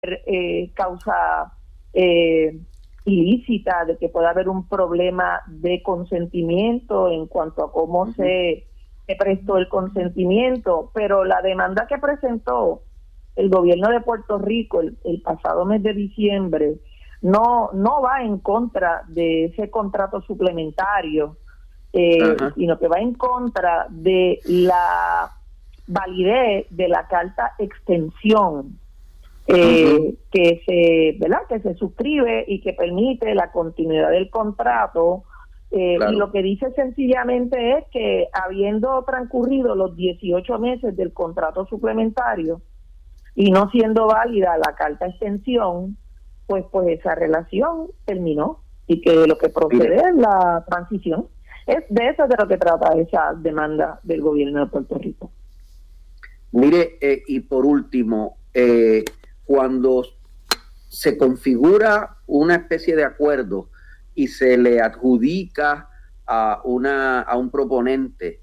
causa ilícita, de que pueda haber un problema de consentimiento en cuanto a cómo se prestó el consentimiento, pero la demanda que presentó el gobierno de Puerto Rico el pasado mes de diciembre no va en contra de ese contrato suplementario, sino que va en contra de la validez de la carta extensión que se suscribe y que permite la continuidad del contrato. Y lo que dice sencillamente es que, habiendo transcurrido los 18 meses del contrato suplementario y no siendo válida la carta extensión, pues esa relación terminó y que lo que procede es la transición. Es de eso de lo que trata esa demanda del gobierno de Puerto Rico. Mire, y por último, cuando se configura una especie de acuerdo y se le adjudica a un proponente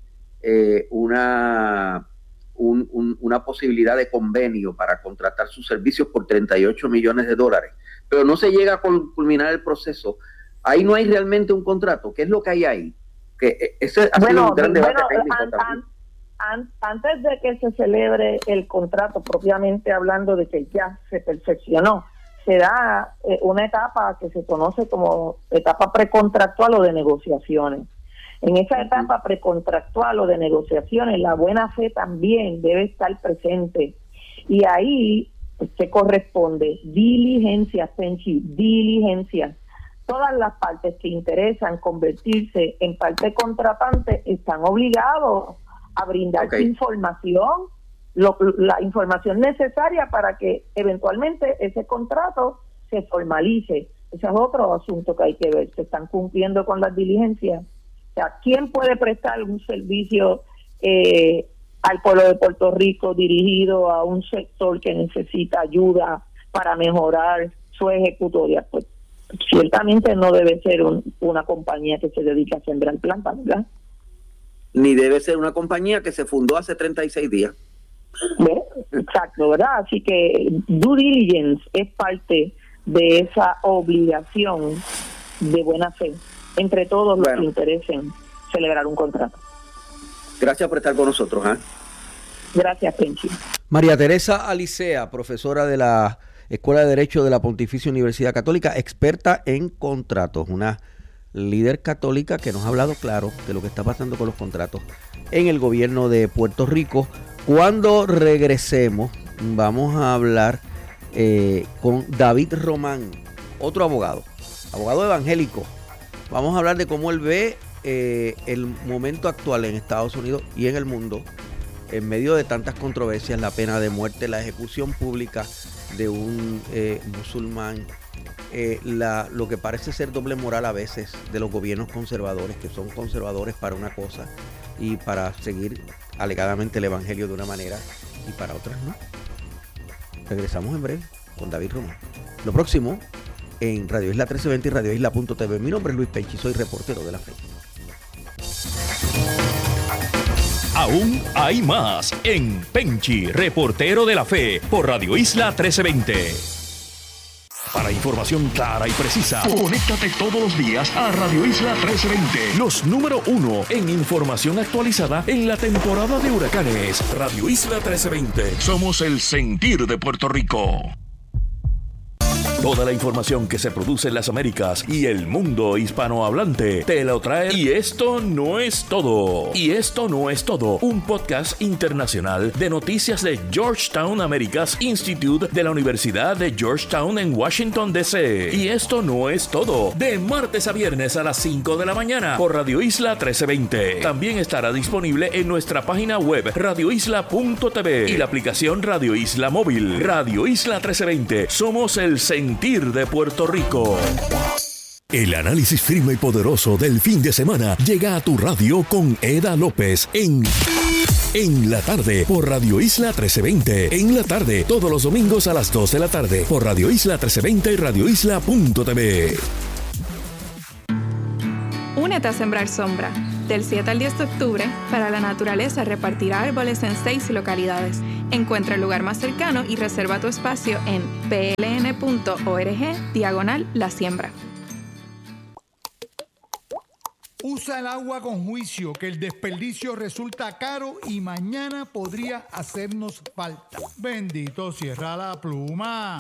una posibilidad de convenio para contratar sus servicios por $38 millones, pero no se llega a culminar el proceso, ahí no hay realmente un contrato. ¿Qué es lo que hay ahí? Que ese ha sido un gran debate técnico también. Antes de que se celebre el contrato, propiamente hablando de que ya se perfeccionó, se da una etapa que se conoce como etapa precontractual o de negociaciones. En esa etapa precontractual o de negociaciones, la buena fe también debe estar presente. Y ahí, ¿qué corresponde? Diligencias, Penchi, diligencias. Todas las partes que interesan convertirse en parte contratante están obligados a brindar información, la información necesaria para que eventualmente ese contrato se formalice. Ese es otro asunto que hay que ver. ¿Se están cumpliendo con las diligencias? O sea, ¿quién puede prestar un servicio al pueblo de Puerto Rico dirigido a un sector que necesita ayuda para mejorar su ejecutoria? Pues ciertamente no debe ser una compañía que se dedica a sembrar plantas, ¿verdad? Ni debe ser una compañía que se fundó hace 36 días. Exacto, ¿verdad? Así que due diligence es parte de esa obligación de buena fe entre todos los que interesen celebrar un contrato. Gracias por estar con nosotros. Gracias, Penchi. María Teresa Alicea, profesora de la Escuela de Derecho de la Pontificia Universidad Católica, experta en contratos, una líder católica que nos ha hablado claro de lo que está pasando con los contratos en el gobierno de Puerto Rico. Cuando regresemos vamos a hablar con David Román, otro abogado evangélico. Vamos a hablar de cómo él ve el momento actual en Estados Unidos y en el mundo en medio de tantas controversias, la pena de muerte, la ejecución pública de un musulmán, lo que parece ser doble moral a veces de los gobiernos conservadores, que son conservadores para una cosa y para seguir alegadamente el evangelio de una manera y para otras no. Regresamos en breve con David Román. Lo próximo en Radio Isla 1320 y radioisla.tv. Mi nombre es Luis Penchi, soy reportero de la fe. Aún hay más en Penchi, reportero de la fe, por Radio Isla 1320. Para información clara y precisa, conéctate todos los días a Radio Isla 1320. Los número 1 en información actualizada en la temporada de huracanes. Radio Isla 1320. Somos el sentir de Puerto Rico. Toda la información que se produce en las Américas y el mundo hispanohablante te lo trae. Y esto no es todo. Un podcast internacional de noticias de Georgetown Americas Institute de la Universidad de Georgetown en Washington, D.C. Y esto no es todo. De martes a viernes a las 5 de la mañana por Radio Isla 1320. También estará disponible en nuestra página web radioisla.tv y la aplicación Radio Isla Móvil. Radio Isla 1320. Somos el sentir de Puerto Rico. El análisis firme y poderoso del fin de semana llega a tu radio con Eda López en la tarde por Radio Isla 1320. En la tarde, todos los domingos a las 2 de la tarde por Radio Isla 1320 y radioisla.tv. Únete a Sembrar Sombra. Del 7 al 10 de octubre, Para la Naturaleza repartirá árboles en 6 localidades. Encuentra el lugar más cercano y reserva tu espacio en pln.org/La Siembra. Usa el agua con juicio, que el desperdicio resulta caro y mañana podría hacernos falta. Bendito, cierra la pluma.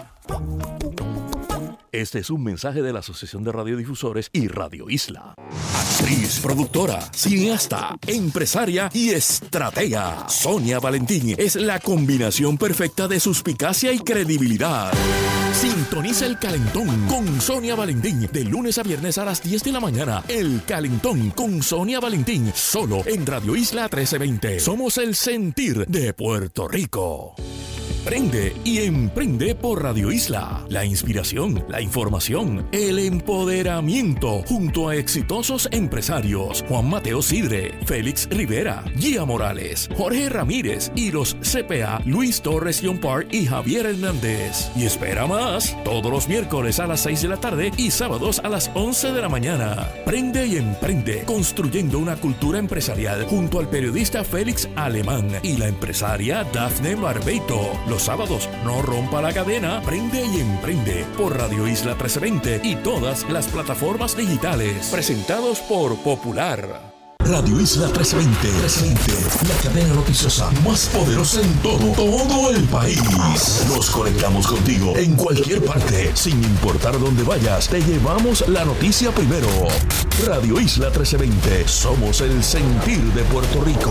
Este es un mensaje de la Asociación de Radiodifusores y Radio Isla. Actriz, productora, cineasta, empresaria y estratega. Sonia Valentín es la combinación perfecta de suspicacia y credibilidad. Sintoniza El Calentón con Sonia Valentín de lunes a viernes a las 10 de la mañana. El Calentón con Sonia Valentín, solo en Radio Isla 1320. Somos el sentir de Puerto Rico. Prende y emprende por Radio Isla. La inspiración, la información, el empoderamiento junto a exitosos empresarios Juan Mateo Sidre, Félix Rivera, Gia Morales, Jorge Ramírez y los CPA Luis Torres John Park y Javier Hernández. Y espera más, todos los miércoles a las 6 de la tarde y sábados a las 11 de la mañana. Prende y emprende, construyendo una cultura empresarial junto al periodista Félix Alemán y la empresaria Dafne Barbeito. Los sábados, no rompa la cadena, prende y emprende por Radio Isla 1320 y todas las plataformas digitales. Presentados por Popular. Radio Isla 1320, la cadena noticiosa más poderosa en todo el país. Nos conectamos contigo en cualquier parte, sin importar dónde vayas, te llevamos la noticia primero. Radio Isla 1320, somos el sentir de Puerto Rico.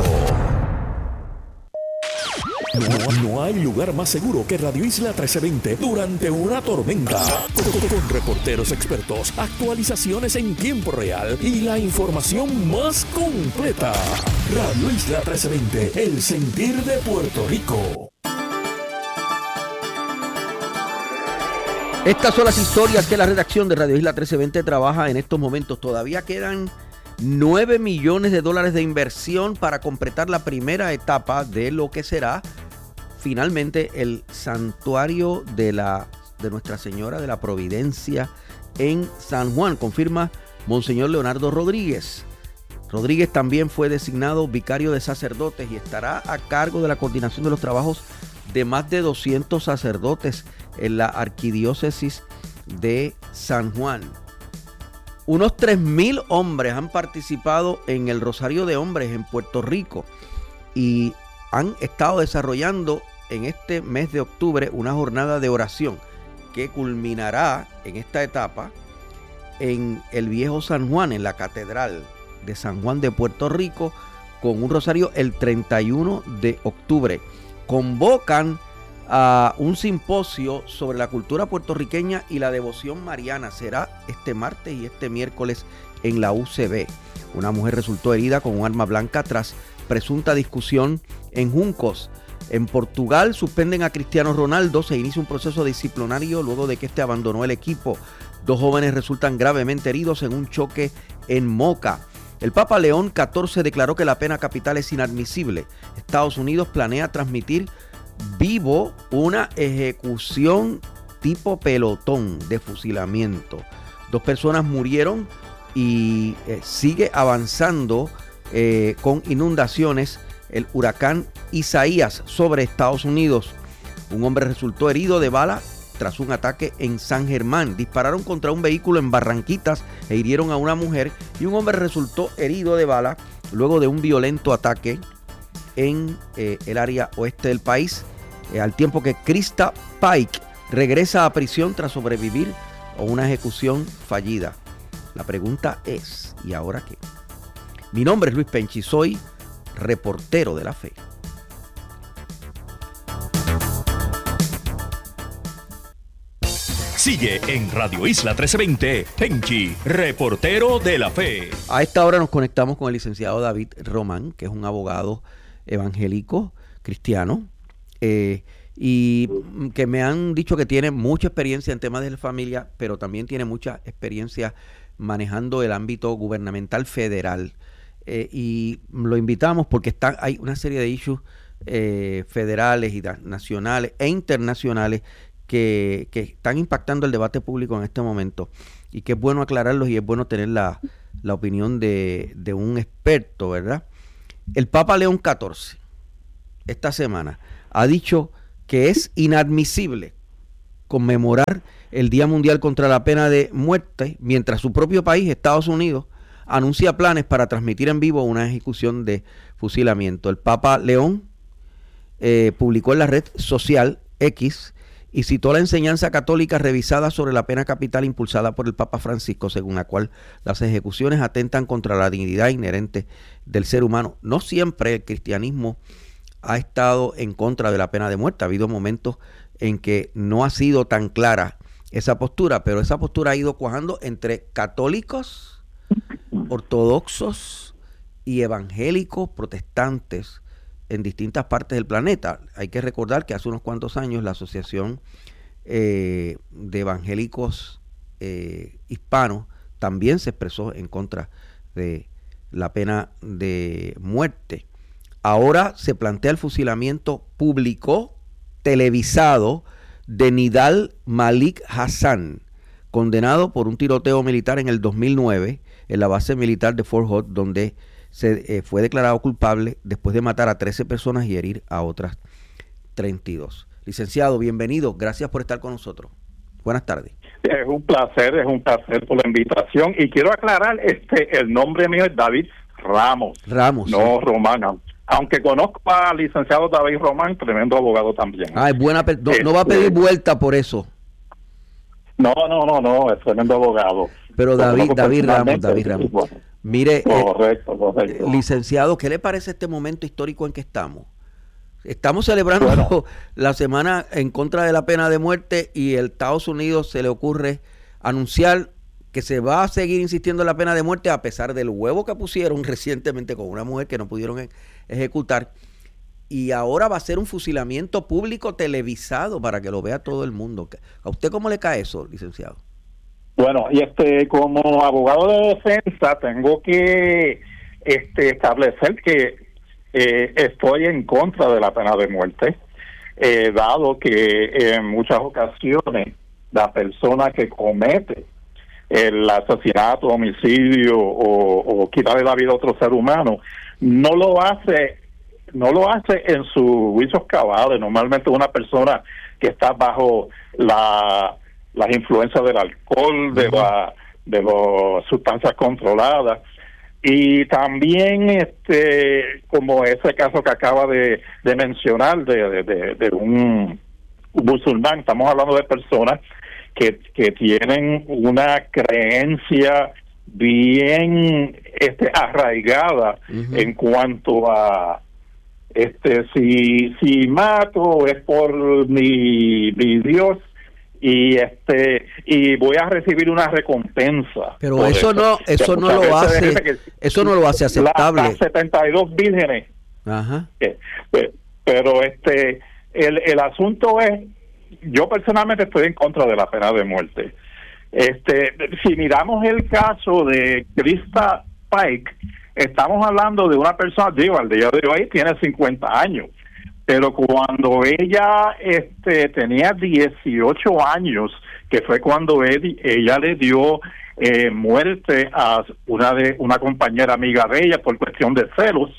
No hay lugar más seguro que Radio Isla 1320 durante una tormenta. Con reporteros expertos, actualizaciones en tiempo real y la información más completa. Radio Isla 1320, el sentir de Puerto Rico. Estas son las historias que la redacción de Radio Isla 1320 trabaja en estos momentos. Todavía quedan $9 millones de inversión para completar la primera etapa de lo que será finalmente el santuario de Nuestra Señora de la Providencia en San Juan, confirma Monseñor Leonardo Rodríguez. Rodríguez también fue designado vicario de sacerdotes y estará a cargo de la coordinación de los trabajos de más de 200 sacerdotes en la arquidiócesis de San Juan. Unos 3,000 hombres han participado en el Rosario de Hombres en Puerto Rico y han estado desarrollando en este mes de octubre una jornada de oración que culminará en esta etapa en el Viejo San Juan, en la Catedral de San Juan de Puerto Rico, con un rosario el 31 de octubre. Convocan a un simposio sobre la cultura puertorriqueña y la devoción mariana. Será este martes y este miércoles en la UCB. Una mujer resultó herida con un arma blanca tras presunta discusión en Juncos. En Portugal suspenden a Cristiano Ronaldo. Se inicia un proceso disciplinario luego de que este abandonó el equipo. 2 jóvenes resultan gravemente heridos en un choque en Moca. El Papa León XIV declaró que la pena capital es inadmisible. Estados Unidos planea transmitir vivo una ejecución tipo pelotón de fusilamiento. 2 personas murieron y sigue avanzando con inundaciones el huracán Isaías sobre Estados Unidos. Un hombre resultó herido de bala tras un ataque en San Germán. Dispararon contra un vehículo en Barranquitas e hirieron a una mujer, y un hombre resultó herido de bala luego de un violento ataque en el área oeste del país, al tiempo que Krista Pike regresa a prisión tras sobrevivir a una ejecución fallida. La pregunta es, ¿y ahora qué? Mi nombre es Luis Penchi, soy reportero de la fe. Sigue en Radio Isla 1320, Penchi, reportero de la fe. A esta hora nos conectamos con el licenciado David Román, que es un abogado evangélico cristiano, y que me han dicho que tiene mucha experiencia en temas de la familia, pero también tiene mucha experiencia manejando el ámbito gubernamental federal. Y lo invitamos porque hay una serie de issues federales y nacionales e internacionales que están impactando el debate público en este momento, y que es bueno aclararlos y es bueno tener la opinión de un experto, ¿verdad? El Papa León XIV esta semana ha dicho que es inadmisible conmemorar el Día Mundial contra la Pena de Muerte mientras su propio país, Estados Unidos, anuncia planes para transmitir en vivo una ejecución de fusilamiento. El Papa León publicó en la red social X y citó la enseñanza católica revisada sobre la pena capital impulsada por el Papa Francisco, según la cual las ejecuciones atentan contra la dignidad inherente del ser humano. No siempre el cristianismo ha estado en contra de la pena de muerte. Ha habido momentos en que no ha sido tan clara esa postura, pero esa postura ha ido cuajando entre católicos, ortodoxos y evangélicos protestantes en distintas partes del planeta. Hay que recordar que hace unos cuantos años la Asociación de Evangélicos Hispanos también se expresó en contra de la pena de muerte. Ahora se plantea el fusilamiento público televisado de Nidal Malik Hassan, condenado por un tiroteo militar en el 2009 en la base militar de Fort Hood, donde se fue declarado culpable después de matar a 13 personas y herir a otras 32. Licenciado, bienvenido. Gracias por estar con nosotros. Buenas tardes. Es un placer por la invitación. Y quiero aclarar, el nombre mío es David Ramos. Ramos. No, sí. Román. Aunque conozco al licenciado David Román, tremendo abogado también. Ah, es buena. No va a pedir vuelta por eso. No, es tremendo abogado. Pero David Ramos. Bueno, mire, correcto. Licenciado, ¿qué le parece este momento histórico en que estamos? Estamos celebrando la semana en contra de la pena de muerte y el Estados Unidos se le ocurre anunciar que se va a seguir insistiendo en la pena de muerte a pesar del huevo que pusieron recientemente con una mujer que no pudieron ejecutar, y ahora va a ser un fusilamiento público televisado para que lo vea todo el mundo. ¿A usted cómo le cae eso, licenciado? Bueno, y como abogado de defensa tengo que establecer que estoy en contra de la pena de muerte, dado que en muchas ocasiones la persona que comete el asesinato, homicidio o quitarle la vida a otro ser humano no lo hace en sus juicios cabales. Normalmente una persona que está bajo las influencias del alcohol, de las sustancias controladas. Y también como ese caso que acaba de mencionar de un musulmán, estamos hablando de personas que tienen una creencia bien arraigada en cuanto a si mato es por mi Dios y voy a recibir una recompensa. Pero eso no lo hace aceptable. Las 72 vírgenes. Ajá. Pero el asunto es, yo personalmente estoy en contra de la pena de muerte. Si miramos el caso de Krista Pike, estamos hablando de una persona, al día de hoy tiene 50 años, pero cuando ella tenía 18 años, que fue cuando ella le dio muerte a una compañera amiga de ella por cuestión de celos,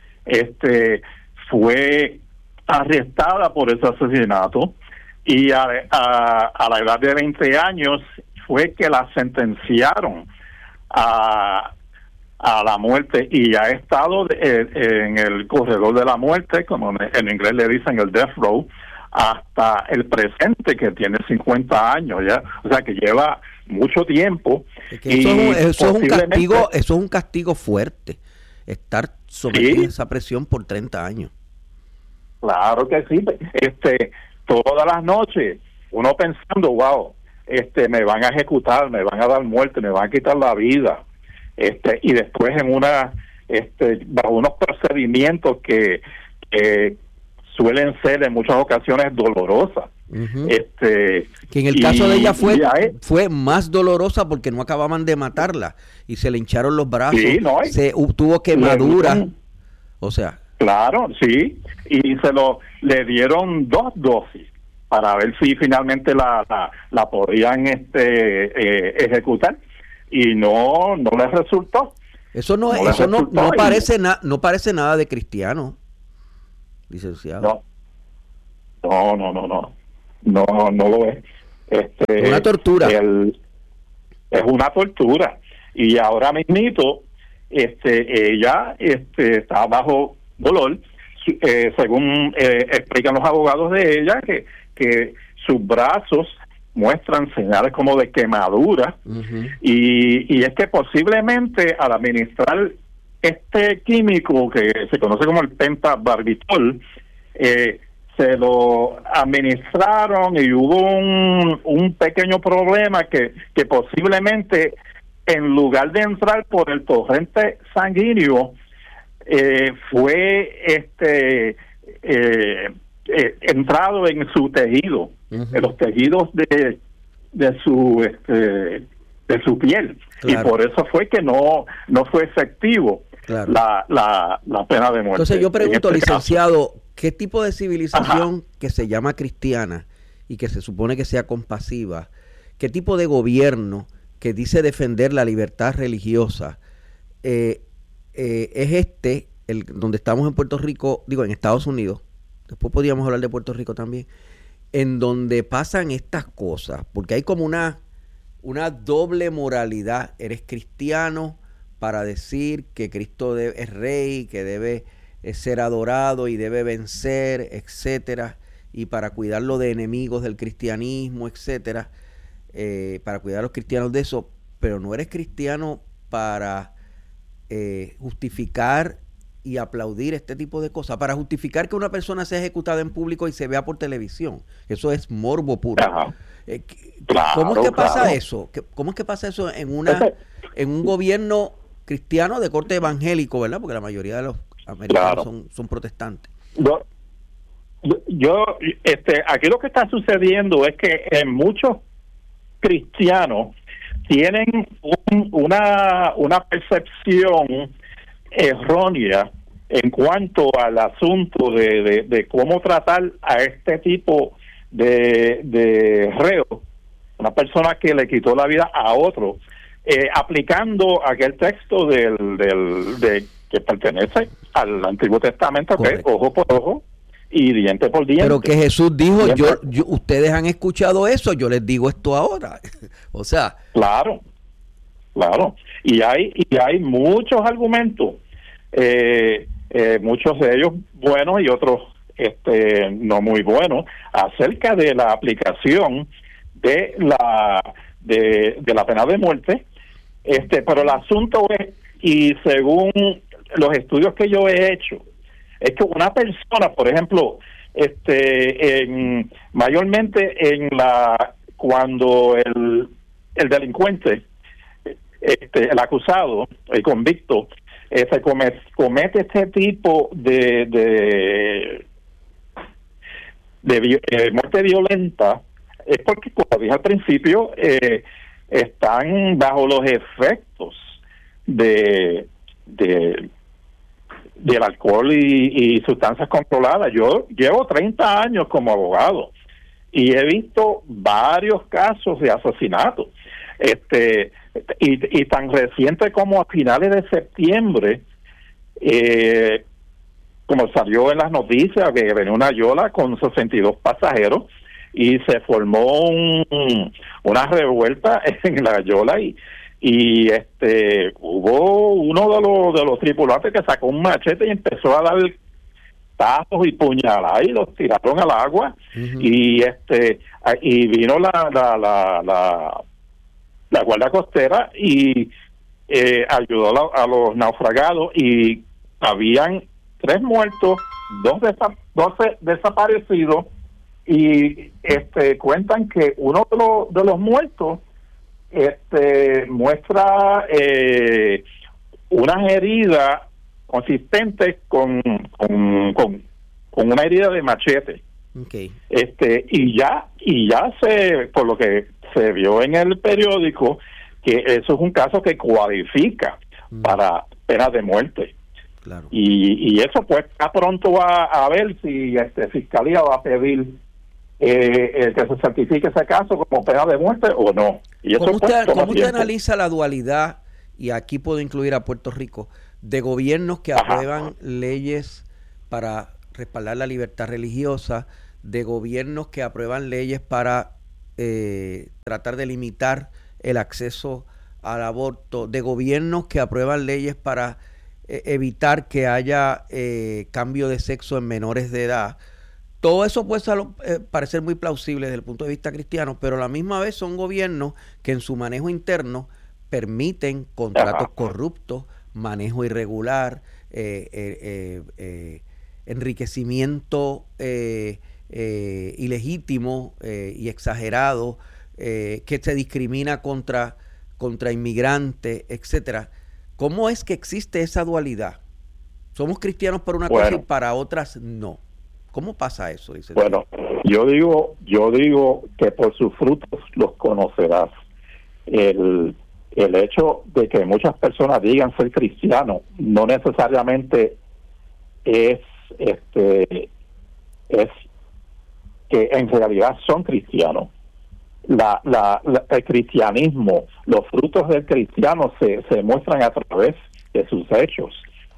fue arrestada por ese asesinato y a la edad de 20 años fue que la sentenciaron a la muerte y ha estado en el corredor de la muerte, como en inglés le dicen el death row, hasta el presente, que tiene 50 años ya, o sea que lleva mucho tiempo. Eso es un castigo fuerte, estar sometido a esa presión por 30 años. Claro que sí. Todas las noches uno pensando, wow, me van a ejecutar, me van a dar muerte, me van a quitar la vida, y después bajo unos procedimientos que suelen ser en muchas ocasiones dolorosas. Que en el caso de ella fue más dolorosa porque no acababan de matarla y se le hincharon los brazos, tuvo quemaduras, o sea. Claro, sí, y le dieron 2 dosis para ver si finalmente la podían ejecutar, y no les resultó. Eso no parece nada de cristiano, licenciado. No lo es. Una tortura. Es una tortura. Y ahora mismito, ella está bajo dolor, según explican los abogados de ella, que sus brazos muestran señales como de quemadura. Uh-huh. Y es que posiblemente al administrar este químico que se conoce como el pentabarbitol, se lo administraron y hubo un pequeño problema que posiblemente, en lugar de entrar por el torrente sanguíneo, fue entrado en su tejido, uh-huh, en los tejidos de su piel. Claro. Y por eso fue que no fue efectivo, claro, la pena de muerte. Entonces yo pregunto, licenciado, ¿qué tipo de civilización, ajá, que se llama cristiana y que se supone que sea compasiva, qué tipo de gobierno que dice defender la libertad religiosa es donde estamos en Puerto Rico, digo, en Estados Unidos, después podríamos hablar de Puerto Rico también, en donde pasan estas cosas? Porque hay como una doble moralidad. Eres cristiano para decir que Cristo es rey, que debe ser adorado y debe vencer, etcétera, y para cuidarlo de enemigos del cristianismo, etcétera, para cuidar a los cristianos de eso, pero no eres cristiano para justificar y aplaudir este tipo de cosas, para justificar que una persona sea ejecutada en público y se vea por televisión. Eso es morbo puro. ¿Cómo es que pasa eso? ¿Cómo es que pasa eso en un gobierno cristiano de corte evangélico, verdad? Porque la mayoría de los americanos, claro, son protestantes. Aquí lo que está sucediendo es que muchos cristianos tienen una percepción errónea en cuanto al asunto de cómo tratar a este tipo de reo, una persona que le quitó la vida a otro, aplicando aquel texto que pertenece al Antiguo Testamento, correcto, que es ojo por ojo y diente por diente. Pero que Jesús dijo, ustedes han escuchado eso, yo les digo esto ahora. O sea, claro, y hay muchos argumentos, muchos de ellos buenos y otros no muy buenos, acerca de la aplicación de la pena de muerte. Pero el asunto es, y según los estudios que yo he hecho, es que una persona, por ejemplo, mayormente cuando el delincuente, el acusado, el convicto, se comete este tipo de muerte violenta, es porque, como dije al principio, están bajo los efectos del alcohol y sustancias controladas. Yo llevo 30 años como abogado y he visto varios casos de asesinatos, y tan reciente como a finales de septiembre, como salió en las noticias, que venía una yola con 62 pasajeros y se formó una revuelta en la yola y hubo uno de los tripulantes que sacó un machete y empezó a dar tazos y puñaladas y los tiraron al agua. Uh-huh. Y vino la guardia costera y ayudó a los naufragados, y habían 3 muertos, 12 desaparecidos, y cuentan que uno de los muertos muestra unas heridas consistentes con una herida de machete. Okay. Y ya por lo que se vio en el periódico, que eso es un caso que cualifica para pena de muerte. Claro. Y eso pues ya pronto va a ver si Fiscalía va a pedir que se certifique ese caso como pena de muerte o no. Y eso, ¿Cómo usted analiza la dualidad, y aquí puedo incluir a Puerto Rico, de gobiernos que aprueban leyes para respaldar la libertad religiosa, de gobiernos que aprueban leyes para tratar de limitar el acceso al aborto, de gobiernos que aprueban leyes para evitar que haya cambio de sexo en menores de edad. Todo eso puede parecer muy plausible desde el punto de vista cristiano, pero a la misma vez son gobiernos que en su manejo interno permiten contratos corruptos, manejo irregular, enriquecimiento ilegítimo y exagerado, que se discrimina contra inmigrantes, etcétera. ¿Cómo es que existe esa dualidad? Somos cristianos para una cosa y para otras no. ¿Cómo pasa eso? Dice bueno, yo digo que por sus frutos los conocerás. El hecho de que muchas personas digan ser cristianos no necesariamente es que en realidad son cristianos. El cristianismo, los frutos del cristiano se muestran a través de sus hechos.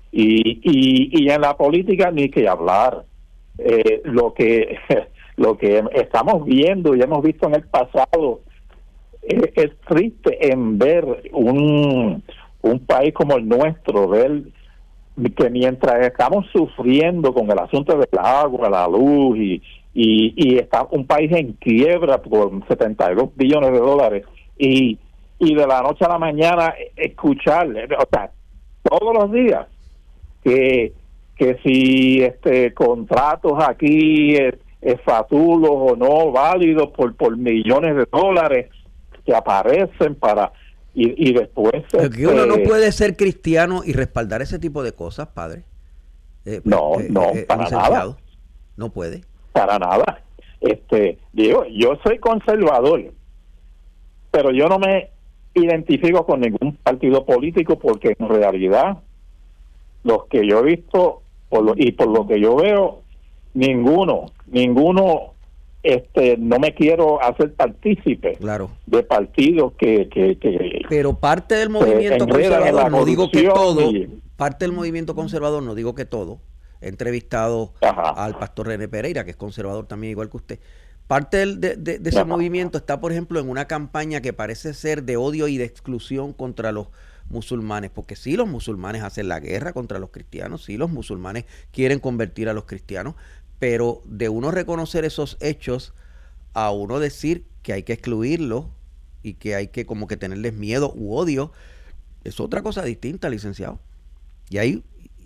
Y en la política ni que hablar. Lo que estamos viendo y hemos visto en el pasado es triste en ver un país como el nuestro, ver que mientras estamos sufriendo con el asunto del agua, la luz y está un país en quiebra por 72 billones de dólares y de la noche a la mañana escuchar, o sea, todos los días que si contratos aquí fatulos o no válidos por millones de dólares que aparecen para y después porque uno no puede ser cristiano y respaldar ese tipo de cosas, padre. No, para nada. No puede. Para nada. Digo, yo soy conservador, pero yo no me identifico con ningún partido político porque en realidad los que yo he visto y por lo que yo veo, ninguno no me quiero hacer partícipe de partidos que pero parte del movimiento conservador, no digo que todo, parte del movimiento conservador, no digo que todo. He entrevistado al pastor René Pereira, que es conservador también igual que usted. Parte de ese movimiento está, por ejemplo, en una campaña que parece ser de odio y de exclusión contra los musulmanes, porque sí, los musulmanes hacen la guerra contra los cristianos, sí, los musulmanes quieren convertir a los cristianos, pero de uno reconocer esos hechos a uno decir que hay que excluirlos y que hay que como que tenerles miedo u odio, es otra cosa distinta, licenciado. Y ahí...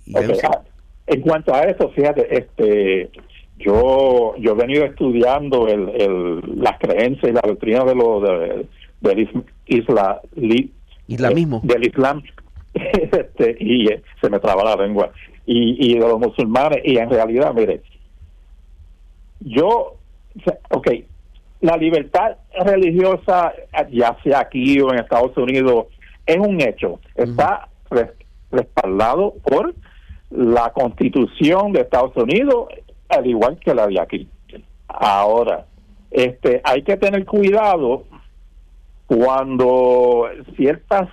En cuanto a eso, fíjate, yo he venido estudiando las creencias y la doctrina del islamismo, del Islam, y se me traba la lengua, y de los musulmanes, y en realidad, mire, la libertad religiosa, ya sea aquí o en Estados Unidos, es un hecho, está respaldado por la Constitución de Estados Unidos, al igual que la de aquí. Ahora, hay que tener cuidado cuando ciertas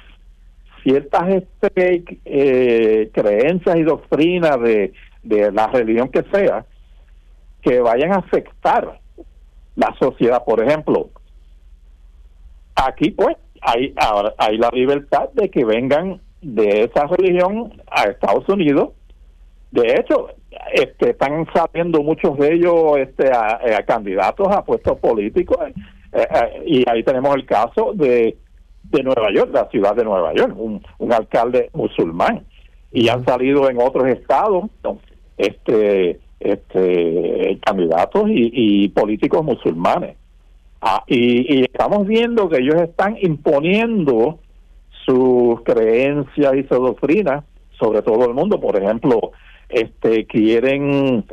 creencias y doctrinas de la religión que sea, que vayan a afectar la sociedad. Por ejemplo, aquí pues hay la libertad de que vengan de esa religión a Estados Unidos. De hecho, están saliendo muchos de ellos a candidatos a puestos políticos, y ahí tenemos el caso de Nueva York, la ciudad de Nueva York, un alcalde musulmán, y han salido en otros estados candidatos y políticos musulmanes. Y estamos viendo que ellos están imponiendo sus creencias y su doctrina sobre todo el mundo. Por ejemplo, quieren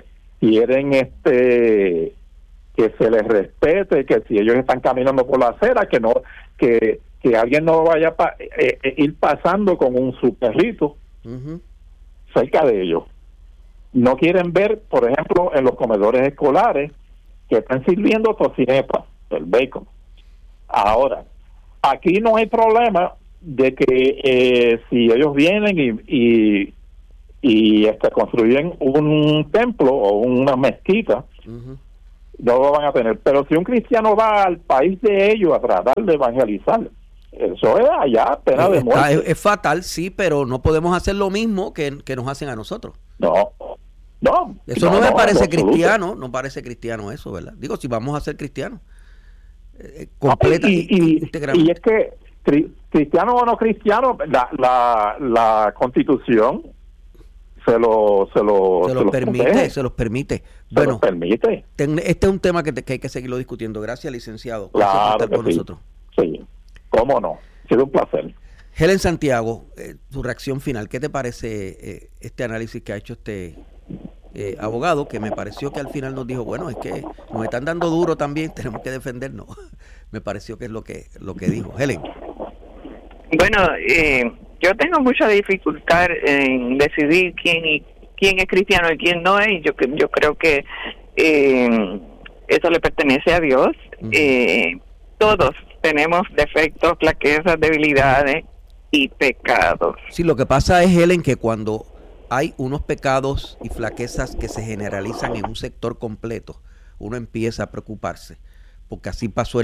que se les respete, que si ellos están caminando por la acera, que alguien no vaya a ir pasando con su perrito cerca de ellos. No quieren ver, por ejemplo, en los comedores escolares que están sirviendo tocineta, el bacon. Ahora, aquí no hay problema de que si ellos vienen y construyen un templo o una mezquita, no lo van a tener. Pero si un cristiano va al país de ellos a tratar de evangelizar, eso es allá pena de muerte. Es fatal, sí, pero no podemos hacer lo mismo que nos hacen a nosotros. No, eso no me parece cristiano, no parece cristiano eso, ¿verdad? Digo, si vamos a ser cristianos, completa y es que cristiano o no cristiano, la Constitución se los permite. Bueno, este es un tema que hay que seguirlo discutiendo. Gracias, licenciado. Claro por estar con nosotros. Sí, cómo no. Ha sido un placer. Helen Santiago, tu reacción final. ¿Qué te parece este análisis que ha hecho este abogado? Que me pareció que al final nos dijo, bueno, es que nos están dando duro también, tenemos que defendernos. Me pareció que es lo que dijo. Helen. Bueno, yo tengo mucha dificultad en decidir quién es cristiano y quién no es. Yo creo que eso le pertenece a Dios. Todos tenemos defectos, flaquezas, debilidades y pecados. Sí, lo que pasa es, Helen, que cuando hay unos pecados y flaquezas que se generalizan en un sector completo, uno empieza a preocuparse, porque así pasó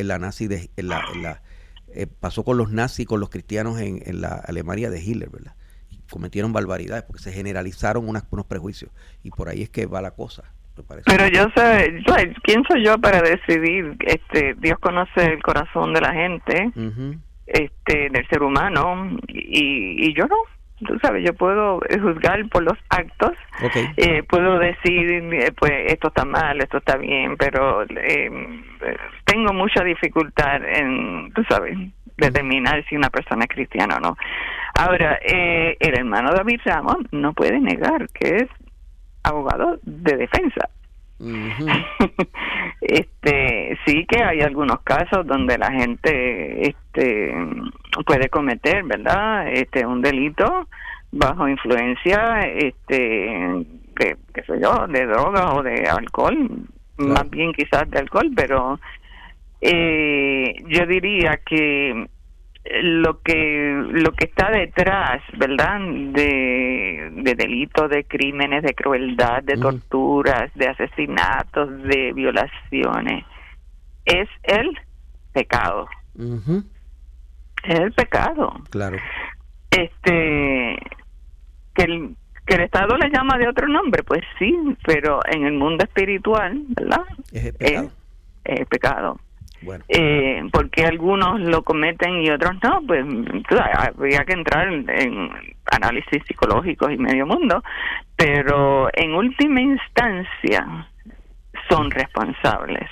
pasó con los nazis y con los cristianos en la Alemania de Hitler, ¿verdad? Y cometieron barbaridades porque se generalizaron unos prejuicios, y por ahí es que va la cosa, me parece. Pero yo sé, ¿quién soy yo para decidir? Dios conoce el corazón de la gente, del ser humano, y yo no. Tú sabes, yo puedo juzgar por los actos, puedo decir, pues esto está mal, esto está bien, pero tengo mucha dificultad en, tú sabes, determinar si una persona es cristiana o no. Ahora, el hermano David Ramos no puede negar que es abogado de defensa. Sí que hay algunos casos donde la gente puede cometer, ¿verdad? Un delito bajo influencia qué sé yo, de drogas o de alcohol, más bien quizás de alcohol, pero yo diría que lo que está detrás, ¿verdad?, de delitos, de crímenes, de crueldad, de torturas, de asesinatos, de violaciones, es el pecado. Es el pecado. Claro. Que el Estado le llama de otro nombre, pues sí, pero en el mundo espiritual, ¿verdad?, es el pecado. Es el pecado. Bueno. Porque algunos lo cometen y otros no, pues habría que entrar en análisis psicológicos y medio mundo, pero en última instancia son responsables.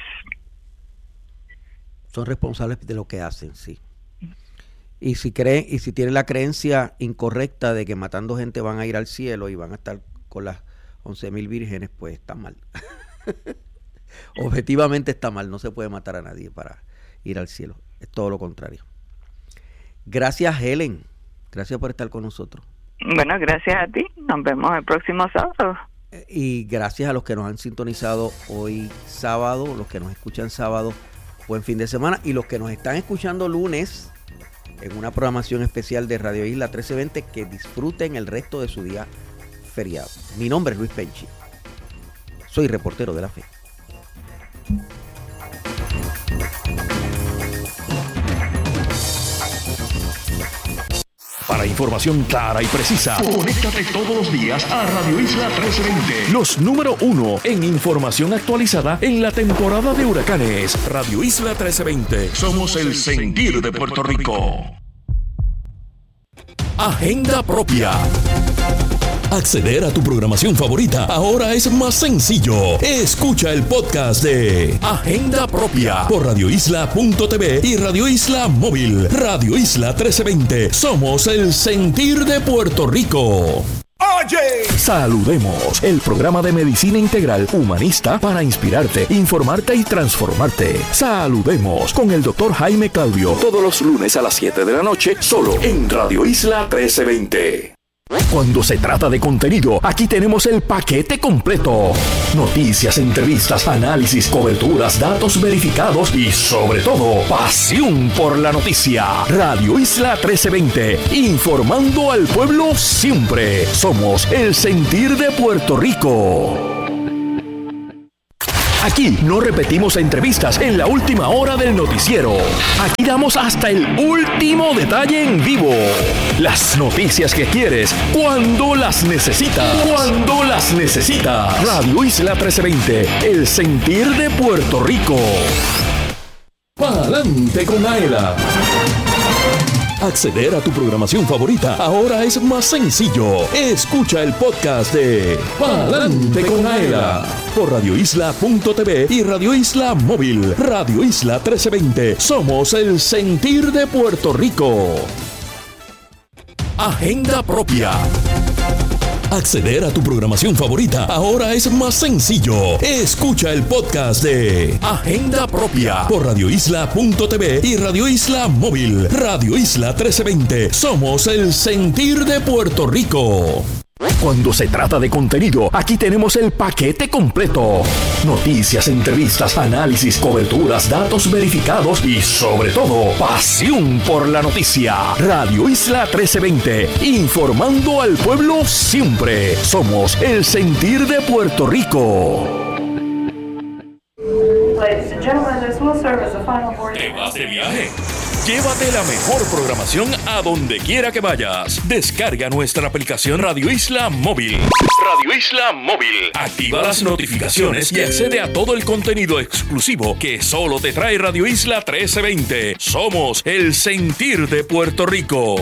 Son responsables de lo que hacen, sí. Y si tienen la creencia incorrecta de que matando gente van a ir al cielo y van a estar con las 11,000 vírgenes, pues está mal. Objetivamente está mal, no se puede matar a nadie para ir al cielo, es todo lo contrario. Gracias, Helen, gracias por estar con nosotros. Bueno, gracias a ti, nos vemos el próximo sábado. Y gracias a los que nos han sintonizado hoy sábado, los que nos escuchan sábado, buen fin de semana, y los que nos están escuchando lunes en una programación especial de Radio Isla 1320, que disfruten el resto de su día feriado. Mi nombre es Luis Penchi, soy reportero de la fe. Para información clara y precisa, conéctate todos los días a Radio Isla 1320. Los número 1 en información actualizada en la temporada de huracanes. Radio Isla 1320. Somos el sentir de Puerto Rico. Agenda propia. Acceder a tu programación favorita ahora es más sencillo. Escucha el podcast de Agenda Propia por radioisla.tv y Radio Isla Móvil. Radio Isla 1320. Somos el sentir de Puerto Rico. ¡Oye! Saludemos, el programa de medicina integral humanista para inspirarte, informarte y transformarte. Saludemos con el Dr. Jaime Claudio, todos los lunes a las 7 de la noche, solo en Radio Isla 1320. Cuando se trata de contenido, aquí tenemos el paquete completo. Noticias, entrevistas, análisis, coberturas, datos verificados y, sobre todo, pasión por la noticia. Radio Isla 1320, informando al pueblo siempre. Somos el sentir de Puerto Rico. Aquí no repetimos entrevistas en la última hora del noticiero. Aquí damos hasta el último detalle en vivo. Las noticias que quieres, cuando las necesitas. Cuando las necesitas. Radio Isla 1320, el sentir de Puerto Rico. Pa'lante con Aela. Acceder a tu programación favorita ahora es más sencillo. Escucha el podcast de Pa'lante con Aela por radioisla.tv y Radio Isla Móvil. Radio Isla 1320. Somos el sentir de Puerto Rico. Agenda propia. Acceder a tu programación favorita ahora es más sencillo. Escucha el podcast de Agenda Propia por radioisla.tv y Radio Isla Móvil. Radio Isla 1320. Somos el sentir de Puerto Rico. Cuando se trata de contenido, aquí tenemos el paquete completo. Noticias, entrevistas, análisis, coberturas, datos verificados y, sobre todo, pasión por la noticia. Radio Isla 1320, informando al pueblo siempre. Somos el sentir de Puerto Rico. ¿Te vas de viaje? Llévate la mejor programación a donde quiera que vayas. Descarga nuestra aplicación Radio Isla Móvil. Radio Isla Móvil. Activa las notificaciones y accede a todo el contenido exclusivo que solo te trae Radio Isla 1320. Somos el sentir de Puerto Rico.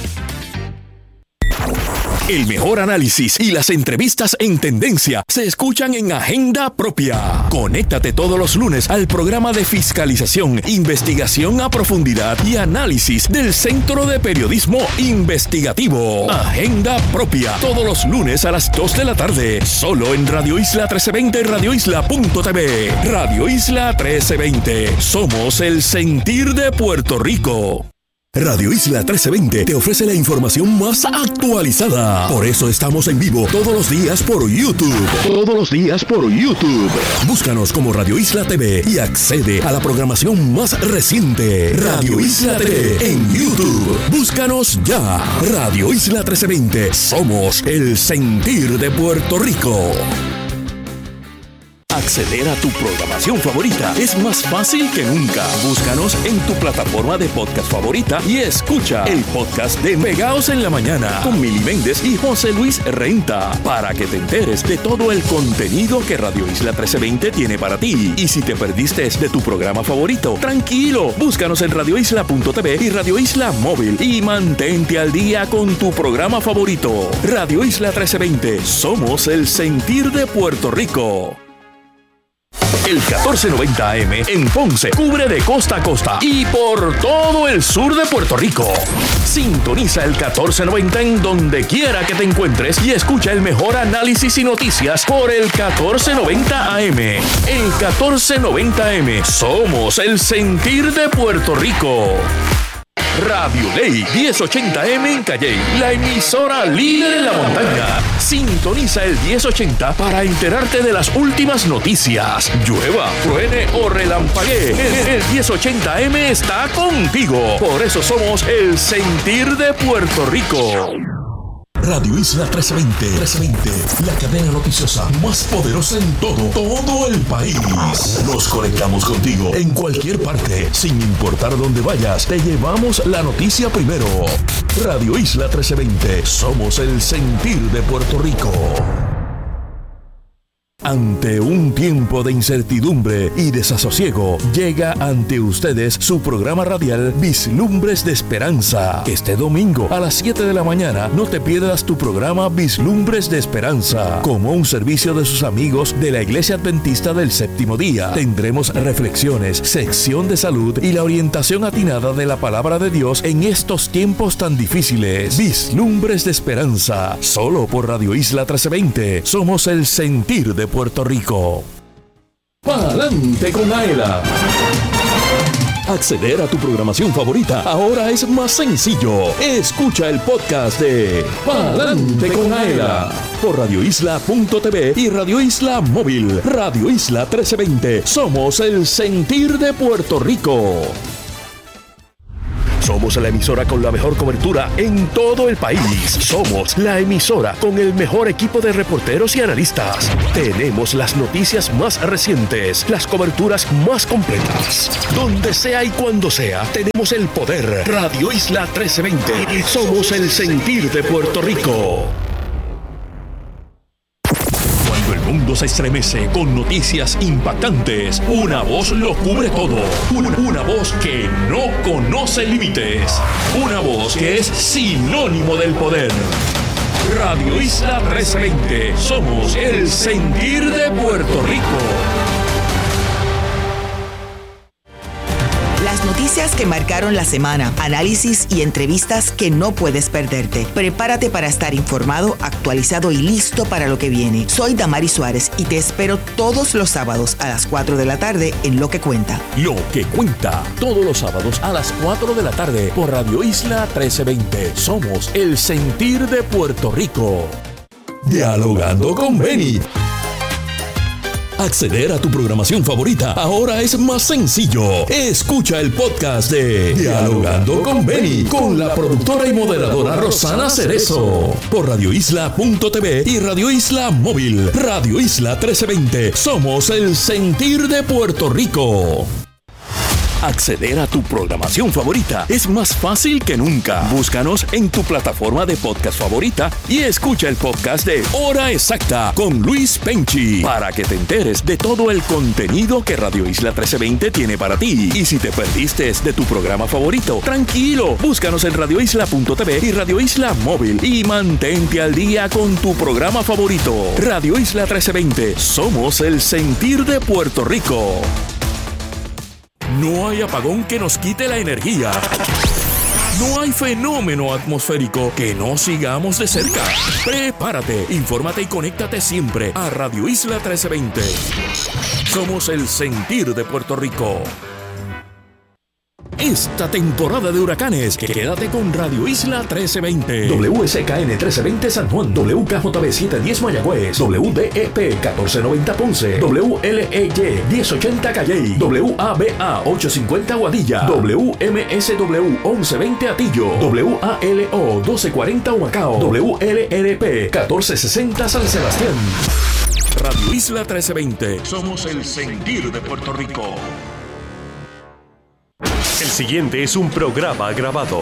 El mejor análisis y las entrevistas en tendencia se escuchan en Agenda Propia. Conéctate todos los lunes al programa de fiscalización, investigación a profundidad y análisis del Centro de Periodismo Investigativo. Agenda Propia, todos los lunes a las 2 de la tarde, solo en Radio Isla 1320 y radioisla.tv. Radio Isla 1320, somos el sentir de Puerto Rico. Radio Isla 1320 te ofrece la información más actualizada. Por eso estamos en vivo todos los días por YouTube. Todos los días por YouTube. Búscanos como Radio Isla TV y accede a la programación más reciente. Radio Isla TV en YouTube. Búscanos ya. Radio Isla 1320. Somos el sentir de Puerto Rico. Acceder a tu programación favorita es más fácil que nunca. Búscanos en tu plataforma de podcast favorita y escucha el podcast de Pegaos en la Mañana con Mili Méndez y José Luis Renta para que te enteres de todo el contenido que Radio Isla 1320 tiene para ti. Y si te perdiste de tu programa favorito, tranquilo, búscanos en radioisla.tv y Radio Isla Móvil y mantente al día con tu programa favorito. Radio Isla 1320, somos el sentir de Puerto Rico. El 1490 AM en Ponce cubre de costa a costa y por todo el sur de Puerto Rico. Sintoniza el 1490 en donde quiera que te encuentres y escucha el mejor análisis y noticias por el 1490 AM. El 1490 AM, somos el sentir de Puerto Rico. Radio Ley 1080M en Calley, la emisora líder en la montaña. Sintoniza el 1080 para enterarte de las últimas noticias. Llueva, truene o relampaguee, el 1080M está contigo. Por eso somos el sentir de Puerto Rico. Radio Isla 1320, la cadena noticiosa más poderosa en todo el país. Nos conectamos contigo en cualquier parte, sin importar dónde vayas, te llevamos la noticia primero. Radio Isla 1320, somos el sentir de Puerto Rico. Ante un tiempo de incertidumbre y desasosiego, llega ante ustedes su programa radial Vislumbres de Esperanza. Este domingo a las 7 de la mañana no te pierdas tu programa Vislumbres de Esperanza. Como un servicio de sus amigos de la Iglesia Adventista del Séptimo Día, tendremos reflexiones, sección de salud y la orientación atinada de la Palabra de Dios en estos tiempos tan difíciles. Vislumbres de Esperanza, solo por Radio Isla 1320. Somos el sentir de Puerto Rico. Pa'lante con Aela. Acceder a tu programación favorita ahora es más sencillo. Escucha el podcast de Pa'lante con Aela por radioisla.tv y Radio Isla Móvil. Radio Isla 1320. Somos el sentir de Puerto Rico. Somos la emisora con la mejor cobertura en todo el país. Somos la emisora con el mejor equipo de reporteros y analistas. Tenemos las noticias más recientes, las coberturas más completas. Donde sea y cuando sea, tenemos el poder. Radio Isla 1320. Somos el sentir de Puerto Rico. Cuando el mundo se estremece con noticias impactantes, una voz lo cubre todo. Una voz que no conoce límites. Una voz que es sinónimo del poder. Radio Isla 1320. Somos el sentir de Puerto Rico. Las noticias que marcaron la semana, análisis y entrevistas que no puedes perderte. Prepárate para estar informado, actualizado y listo para lo que viene. Soy Damari Suárez y te espero todos los sábados a las 4 de la tarde en Lo que Cuenta. Lo que Cuenta, todos los sábados a las 4 de la tarde por Radio Isla 1320. Somos el sentir de Puerto Rico. Dialogando con Beni. Acceder a tu programación favorita ahora es más sencillo. Escucha el podcast de Dialogando con Beni con la productora y moderadora Rosana Cerezo por radioisla.tv y Radio Isla Móvil. Radio Isla 1320. Somos el sentir de Puerto Rico. Acceder a tu programación favorita es más fácil que nunca. Búscanos en tu plataforma de podcast favorita y escucha el podcast de Hora Exacta con Luis Penchi para que te enteres de todo el contenido que Radio Isla 1320 tiene para ti. Y si te perdiste de tu programa favorito, tranquilo, búscanos en radioisla.tv y Radio Isla Móvil y mantente al día con tu programa favorito. Radio Isla 1320, somos el sentir de Puerto Rico. No hay apagón que nos quite la energía. No hay fenómeno atmosférico que no sigamos de cerca. Prepárate, infórmate y conéctate siempre a Radio Isla 1320. Somos el sentir de Puerto Rico. Esta temporada de huracanes, quédate con Radio Isla 1320. WSKN 1320 San Juan, WKJB 710 Mayagüez, WDEP 1490 Ponce, WLEY 1080 Calley, WABA 850 Aguadilla, WMSW 1120 Atillo, WALO 1240 Humacao, WLRP 1460 San Sebastián. Radio Isla 1320. Somos el sentir de Puerto Rico. El siguiente es un programa grabado.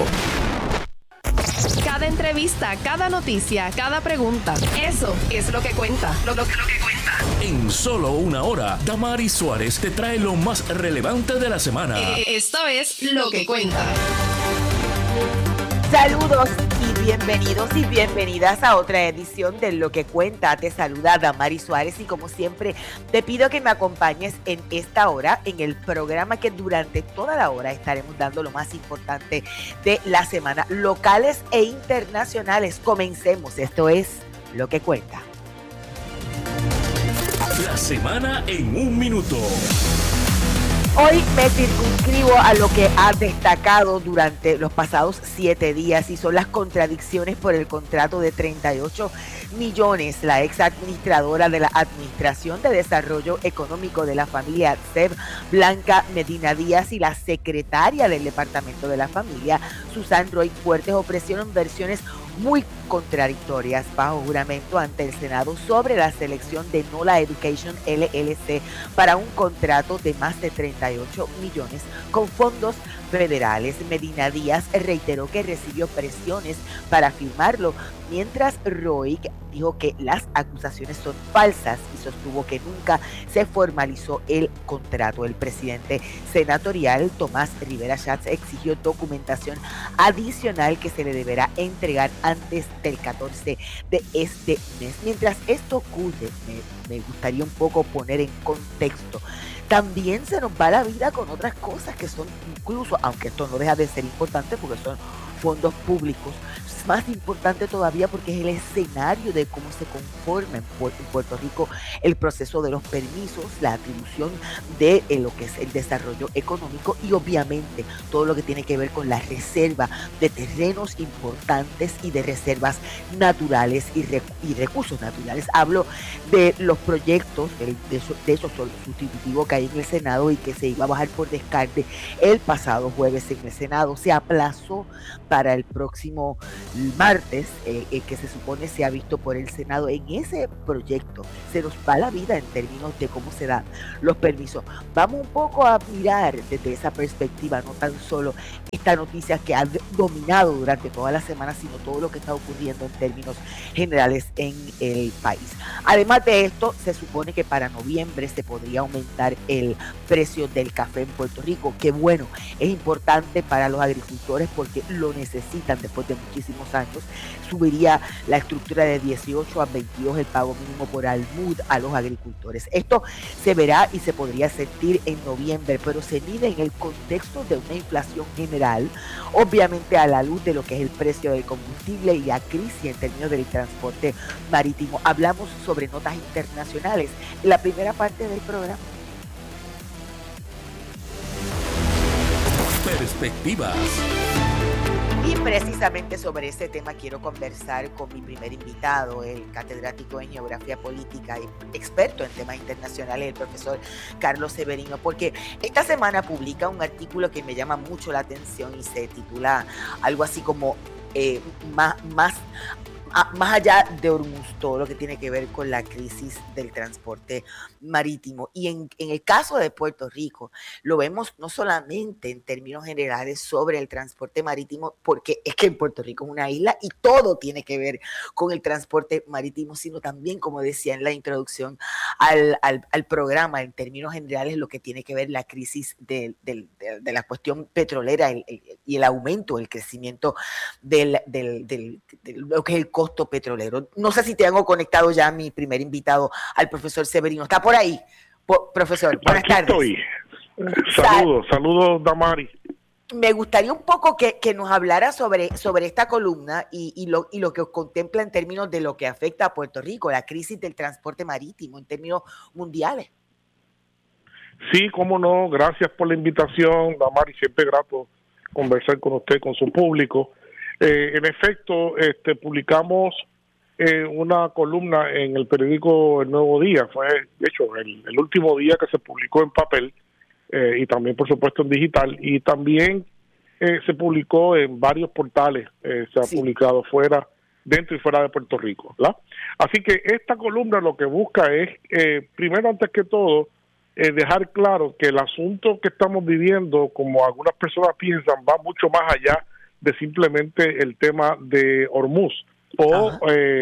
Cada entrevista, cada noticia, cada pregunta. Eso es lo que cuenta. Lo que cuenta. En solo una hora, Damari Suárez te trae lo más relevante de la semana. Esto es Lo que Cuenta. Saludos y bienvenidos y bienvenidas a otra edición de Lo que Cuenta. Te saluda Damari Suárez y como siempre te pido que me acompañes en esta hora en el programa que durante toda la hora estaremos dando lo más importante de la semana, locales e internacionales. Comencemos, esto es Lo que Cuenta. La semana en un minuto. Hoy me circunscribo a lo que ha destacado durante los pasados 7 días y son las contradicciones por el contrato de 38 millones. La ex administradora de la Administración de Desarrollo Económico de la familia SEB, Blanca Medina Díaz, y la secretaria del Departamento de la Familia, Susan Roy Fuertes, ofrecieron versiones muy contradictorias bajo juramento ante el Senado sobre la selección de Nola Education LLC para un contrato de más de 38 millones con fondos federales. Medina Díaz reiteró que recibió presiones para firmarlo, mientras Roy dijo que las acusaciones son falsas y sostuvo que nunca se formalizó el contrato. El presidente senatorial Tomás Rivera Schatz exigió documentación adicional que se le deberá entregar antes del 14 de este mes. Mientras esto ocurre, me gustaría un poco poner en contexto. También se nos va la vida con otras cosas que son incluso, aunque esto no deja de ser importante porque son fondos públicos, más importante todavía porque es el escenario de cómo se conforma en Puerto Rico el proceso de los permisos, la atribución de lo que es el desarrollo económico y obviamente todo lo que tiene que ver con la reserva de terrenos importantes y de reservas naturales y recursos naturales. Hablo de los proyectos, de esos sustitutivos que hay en el Senado y que se iba a bajar por descarte el pasado jueves en el Senado. Se aplazó para el próximo martes, que se supone se ha visto por el Senado. En ese proyecto se nos va la vida en términos de cómo se dan los permisos. Vamos un poco a mirar desde esa perspectiva, no tan solo esta noticia que ha dominado durante toda la semana, sino todo lo que está ocurriendo en términos generales en el país. Además de esto, se supone que para noviembre se podría aumentar el precio del café en Puerto Rico, que bueno, es importante para los agricultores porque lo necesitan después de muchísimos años. Subiría la estructura de 18 a 22 el pago mínimo por almud a los agricultores. Esto se verá y se podría sentir en noviembre, pero se mide en el contexto de una inflación general, obviamente a la luz de lo que es el precio del combustible y la crisis en términos del transporte marítimo. Hablamos sobre notas internacionales en la primera parte del programa. Perspectivas. Y precisamente sobre ese tema quiero conversar con mi primer invitado, el catedrático en Geografía Política y experto en temas internacionales, el profesor Carlos Severino, porque esta semana publica un artículo que me llama mucho la atención y se titula algo así como más allá de Hormuz, todo lo que tiene que ver con la crisis del transporte marítimo. Y en el caso de Puerto Rico, lo vemos no solamente en términos generales sobre el transporte marítimo, porque es que en Puerto Rico es una isla y todo tiene que ver con el transporte marítimo, sino también, como decía en la introducción al programa, en términos generales, lo que tiene que ver la crisis de la cuestión petrolera y el aumento, el crecimiento de lo que es el costo petrolero. No sé si te hago conectado ya a mi primer invitado, al profesor Severino. ¿Está por ahí? Profesor, buenas tardes. Estoy. Saludos, Damari. Me gustaría un poco que nos hablara sobre esta columna y lo que contempla en términos de lo que afecta a Puerto Rico, la crisis del transporte marítimo en términos mundiales. Sí, cómo no. Gracias por la invitación, Damari. Siempre grato conversar con usted, con su público. En efecto, publicamos una columna en el periódico El Nuevo Día. Fue, de hecho, el último día que se publicó en papel y también, por supuesto, en digital. Y también se publicó en varios portales. Se ha publicado dentro y fuera de Puerto Rico, ¿verdad? Así que esta columna lo que busca es, primero, antes que todo, dejar claro que el asunto que estamos viviendo, como algunas personas piensan, va mucho más allá de simplemente el tema de Hormuz o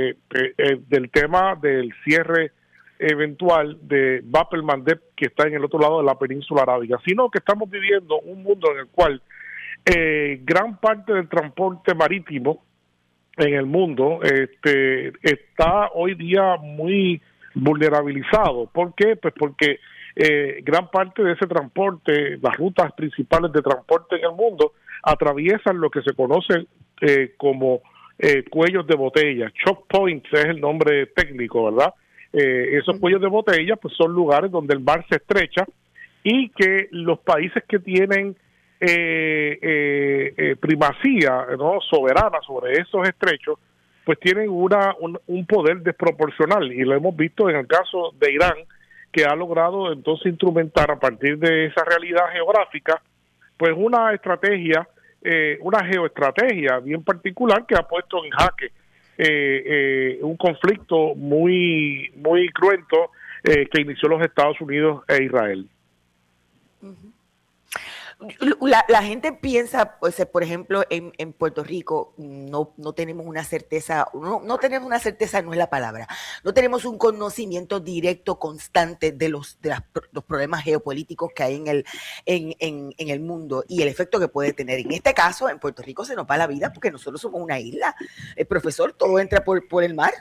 del tema del cierre eventual de Bab el-Mandeb, que está en el otro lado de la península arábiga, sino que estamos viviendo un mundo en el cual gran parte del transporte marítimo en el mundo está hoy día muy vulnerabilizado. ¿Por qué? Pues porque gran parte de ese transporte, las rutas principales de transporte en el mundo, atraviesan lo que se conoce como cuellos de botella. Choke points es el nombre técnico, ¿verdad? Esos cuellos de botella pues son lugares donde el mar se estrecha y que los países que tienen primacía, ¿no?, soberana sobre esos estrechos, pues tienen un poder desproporcional, y lo hemos visto en el caso de Irán, que ha logrado entonces instrumentar a partir de esa realidad geográfica pues una estrategia, una geoestrategia bien particular que ha puesto en jaque un conflicto muy cruento que inició los Estados Unidos e Israel. La gente piensa, pues, por ejemplo, en Puerto Rico no tenemos una certeza, no tenemos una certeza, no es la palabra, no tenemos un conocimiento directo, constante de los problemas geopolíticos que hay en el mundo y el efecto que puede tener. En este caso, en Puerto Rico se nos va la vida porque nosotros somos una isla. Profesor, todo entra por el mar.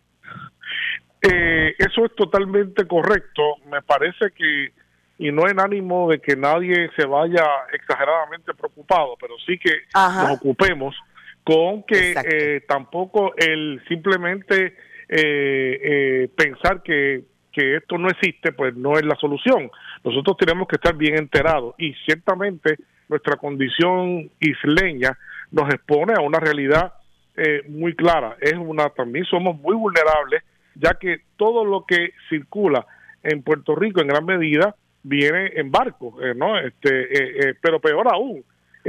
Eso es totalmente correcto. Me parece que, y no en ánimo de que nadie se vaya exageradamente preocupado, pero sí que nos ocupemos con que tampoco el simplemente pensar que esto no existe, pues no es la solución. Nosotros tenemos que estar bien enterados y ciertamente nuestra condición isleña nos expone a una realidad muy clara. También somos muy vulnerables, ya que todo lo que circula en Puerto Rico en gran medida viene en barco, ¿no? Pero peor aún,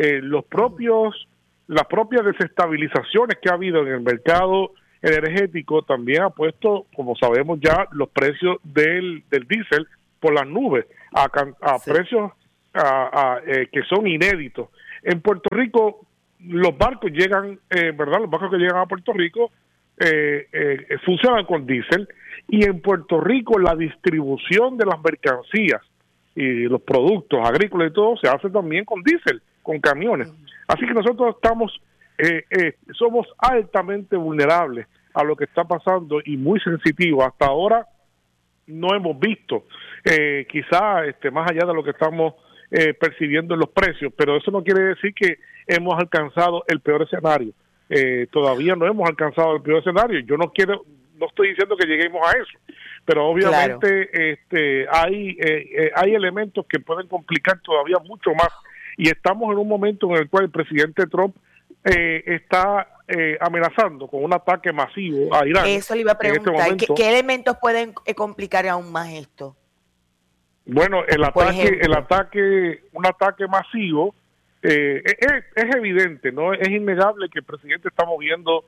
las propias desestabilizaciones que ha habido en el mercado energético también ha puesto, como sabemos ya, los precios del diésel por las nubes a precios que son inéditos. En Puerto Rico los barcos llegan, ¿verdad? Los barcos que llegan a Puerto Rico funcionan con diésel, y en Puerto Rico la distribución de las mercancías y los productos agrícolas y todo se hace también con diésel, con camiones. Así que nosotros somos altamente vulnerables a lo que está pasando y muy sensitivos. Hasta ahora no hemos visto quizá más allá de lo que estamos percibiendo en los precios, pero eso no quiere decir que hemos alcanzado el peor escenario. Todavía no hemos alcanzado el peor escenario. Yo no estoy diciendo que lleguemos a eso, pero obviamente hay elementos que pueden complicar todavía mucho más, y estamos en un momento en el cual el presidente Trump está amenazando con un ataque masivo a Irán. Eso le iba a preguntar, ¿qué elementos pueden complicar aún más esto? Bueno, un ataque masivo es evidente, ¿no? Es innegable que el presidente está moviendo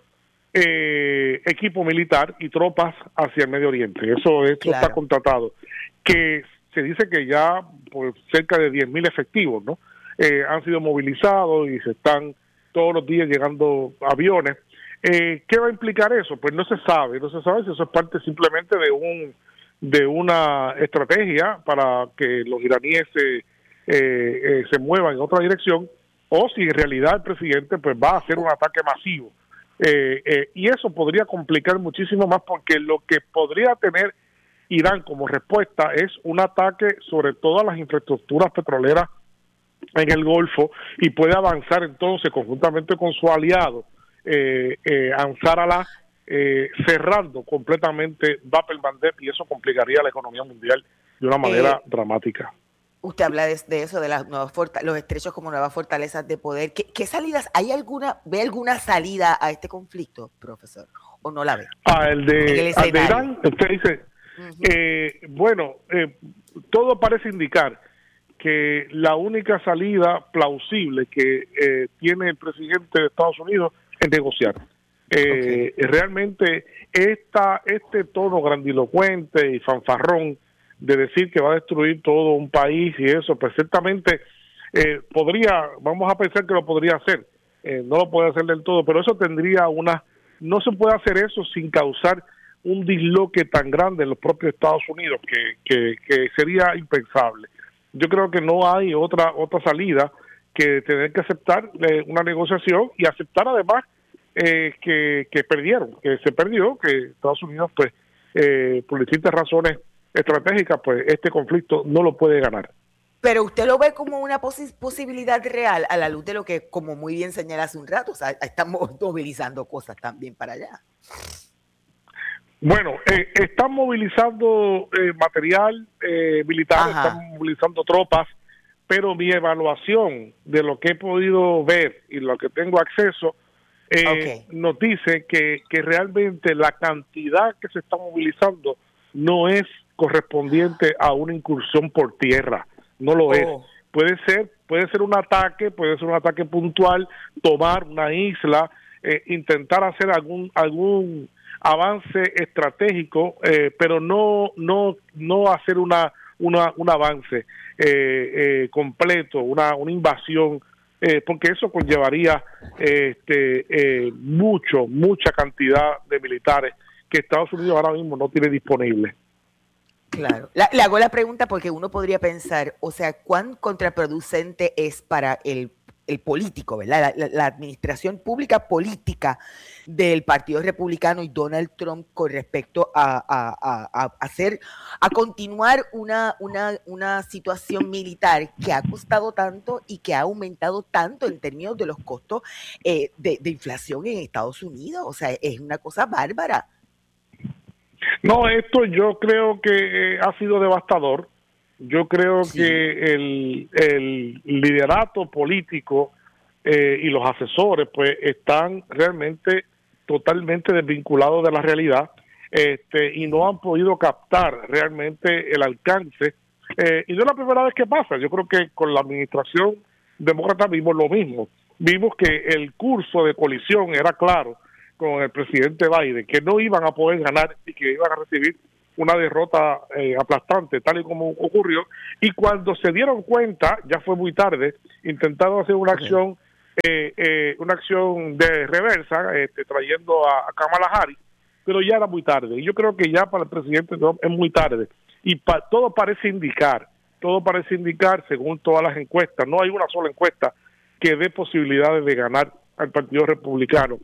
equipo militar y tropas hacia el Medio Oriente. Eso está contratado. Que se dice que ya por cerca de 10,000 efectivos, ¿no? Han sido movilizados y se están todos los días llegando aviones. ¿Qué va a implicar eso? Pues no se sabe si eso es parte simplemente de una estrategia para que los iraníes se muevan en otra dirección, o si en realidad el presidente pues va a hacer un ataque masivo. Y eso podría complicar muchísimo más, porque lo que podría tener Irán como respuesta es un ataque sobre todas las infraestructuras petroleras en el Golfo, y puede avanzar entonces conjuntamente con su aliado Ansar cerrando completamente Bab el-Mandeb, y eso complicaría la economía mundial de una manera dramática. Usted habla de eso, de las nuevas los estrechos como nuevas fortalezas de poder. ¿Qué salidas? ¿Ve alguna salida a este conflicto, profesor? ¿O no la ve? El de Irán, usted dice, todo parece indicar que la única salida plausible que tiene el presidente de Estados Unidos es negociar. Realmente este tono grandilocuente y fanfarrón de decir que va a destruir todo un país y eso, pues ciertamente vamos a pensar que lo podría hacer. No lo puede hacer del todo, pero eso tendría no se puede hacer eso sin causar un disloque tan grande en los propios Estados Unidos que sería impensable. Yo creo que no hay otra salida que tener que aceptar una negociación, y aceptar además que se perdió, que Estados Unidos pues por distintas razones estratégicas pues este conflicto no lo puede ganar. Pero usted lo ve como una posibilidad real a la luz de lo que, como muy bien señala hace un rato, o sea, estamos movilizando cosas también para allá. Bueno, están movilizando material militar, están movilizando tropas, pero mi evaluación de lo que he podido ver y lo que tengo acceso nos dice que realmente la cantidad que se está movilizando no es correspondiente a una incursión por tierra, no lo es. Puede ser un ataque puntual, tomar una isla, intentar hacer algún avance estratégico, pero no hacer un avance completo, una invasión, porque eso conllevaría mucha cantidad de militares que Estados Unidos ahora mismo no tiene disponible. Claro. Le hago la pregunta porque uno podría pensar, o sea, ¿cuán contraproducente es para el el político, ¿verdad? La administración pública política del Partido Republicano y Donald Trump con respecto a continuar una situación militar que ha costado tanto y que ha aumentado tanto en términos de los costos de inflación en Estados Unidos. O sea, es una cosa bárbara. No, esto yo creo que ha sido devastador. Yo creo que el liderato político y los asesores pues están realmente totalmente desvinculados de la realidad y no han podido captar realmente el alcance. Y no es la primera vez que pasa. Yo creo que con la administración demócrata vimos lo mismo. Vimos que el curso de colisión era claro con el presidente Biden, que no iban a poder ganar y que iban a recibir una derrota aplastante, tal y como ocurrió, y cuando se dieron cuenta, ya fue muy tarde, intentaron hacer una acción de reversa, trayendo a Kamala Harris, pero ya era muy tarde, y yo creo que ya para el presidente Trump es muy tarde, y todo parece indicar, según todas las encuestas, no hay una sola encuesta que dé posibilidades de ganar al Partido Republicano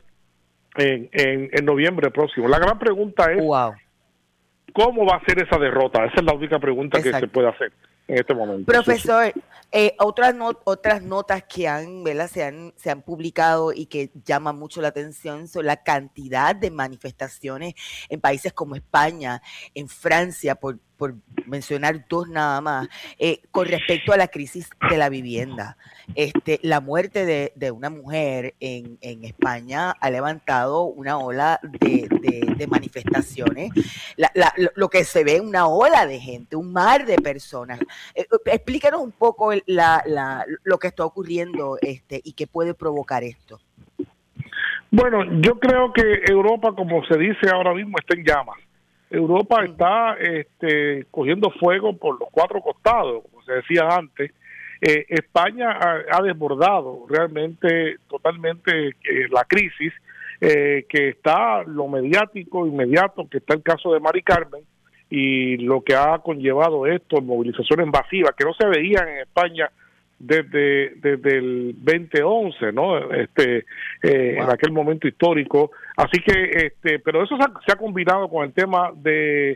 en noviembre próximo. La gran pregunta es, ¿cómo va a ser esa derrota? Esa es la única pregunta que se puede hacer en este momento. Profesor, otras notas que se han publicado y que llaman mucho la atención son la cantidad de manifestaciones en países como España, en Francia, por mencionar dos nada más, con respecto a la crisis de la vivienda. La muerte de una mujer en España ha levantado una ola de manifestaciones. Lo que se ve, una ola de gente, un mar de personas. Explícanos un poco lo que está ocurriendo y qué puede provocar esto. Bueno, yo creo que Europa, como se dice ahora mismo, está en llamas. Europa está cogiendo fuego por los cuatro costados, como se decía antes. España ha desbordado realmente totalmente la crisis, que está lo mediático inmediato, que está el caso de Mari Carmen, y lo que ha conllevado esto, movilizaciones masivas que no se veían en España desde el 2011, ¿no? En aquel momento histórico. Así que, pero eso se ha combinado con el tema de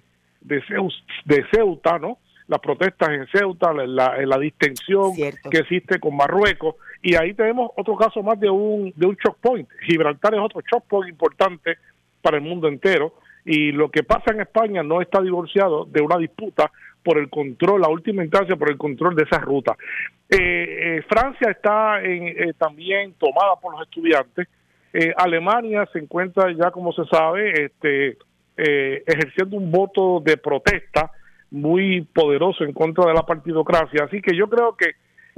Ceuta, ¿no? Las protestas en Ceuta, la distensión que existe con Marruecos, y ahí tenemos otro caso más de un choke point. Gibraltar es otro choke point importante para el mundo entero, y lo que pasa en España no está divorciado de una disputa por el control, la última instancia por el control de esa ruta. Francia está también tomada por los estudiantes. Alemania se encuentra ya, como se sabe, ejerciendo un voto de protesta muy poderoso en contra de la partidocracia. Así que yo creo que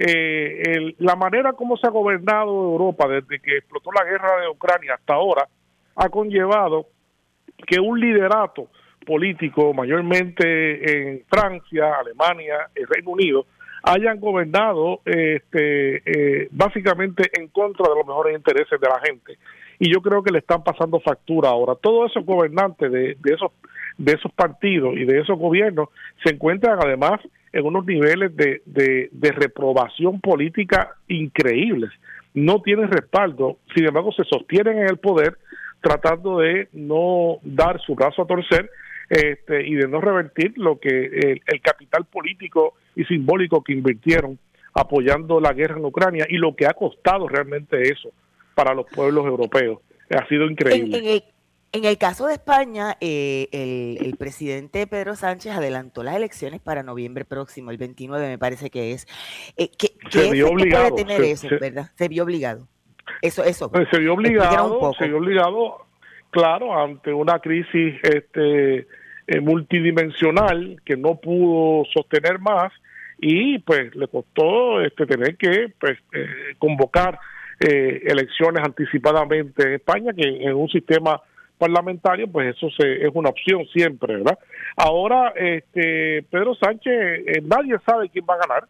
la manera como se ha gobernado Europa desde que explotó la guerra de Ucrania hasta ahora ha conllevado que un liderato político, mayormente en Francia, Alemania, el Reino Unido, hayan gobernado básicamente en contra de los mejores intereses de la gente. Y yo creo que le están pasando factura ahora. Todos esos gobernantes de esos partidos y de esos gobiernos se encuentran además en unos niveles de reprobación política increíbles. No tienen respaldo, sin embargo se sostienen en el poder tratando de no dar su brazo a torcer y de no revertir lo que el capital político y simbólico que invirtieron apoyando la guerra en Ucrania, y lo que ha costado realmente eso para los pueblos europeos. Ha sido increíble. En el caso de España, el presidente Pedro Sánchez adelantó las elecciones para noviembre próximo, el 29 me parece que es. ¿Qué se vio obligado. Puede tener eso, ¿verdad? Se vio obligado. Eso. Se vio obligado, claro, ante una crisis multidimensional que no pudo sostener más, y pues le costó tener que convocar elecciones anticipadamente en España, que en un sistema parlamentario pues eso es una opción siempre, ¿verdad? Ahora Pedro Sánchez, nadie sabe quién va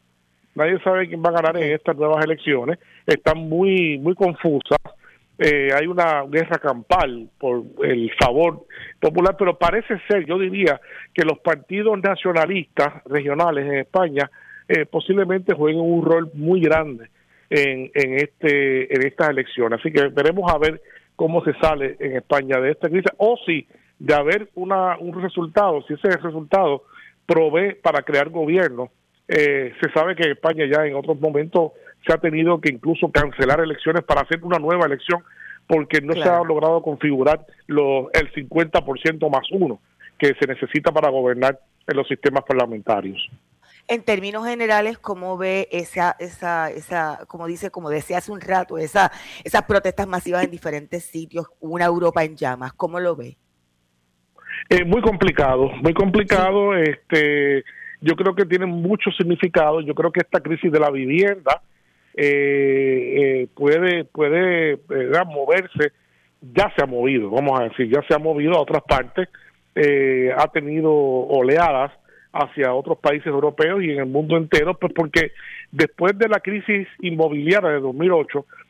a ganar en estas nuevas elecciones. Están muy confusas. Hay una guerra campal por el favor popular, pero parece ser, yo diría, que los partidos nacionalistas regionales en España posiblemente jueguen un rol muy grande en estas elecciones. Así que veremos a ver cómo se sale en España de esta crisis, o si de haber un resultado, si ese resultado provee para crear gobierno. Se sabe que en España ya en otros momentos se ha tenido que incluso cancelar elecciones para hacer una nueva elección porque no se ha logrado configurar el 50% más uno que se necesita para gobernar en los sistemas parlamentarios. En términos generales, ¿cómo ve esa como decía hace un rato, esas protestas masivas en diferentes sitios, una Europa en llamas? ¿Cómo lo ve? Muy complicado. Sí. Yo creo que tiene mucho significado. Yo creo que esta crisis de la vivienda puede moverse. Ya se ha movido, vamos a decir, ya se ha movido a otras partes. Ha tenido oleadas hacia otros países europeos y en el mundo entero, pues porque después de la crisis inmobiliaria de 2008,